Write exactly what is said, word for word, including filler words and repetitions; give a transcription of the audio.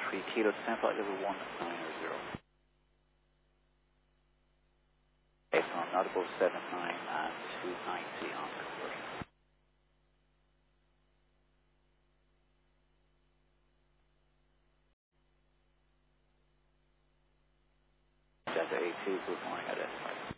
three Kilo to stand flight level one nine zero. Okay, so I'm nautical seven nine and two ninety on conversion. Delta A two, good morning, identified.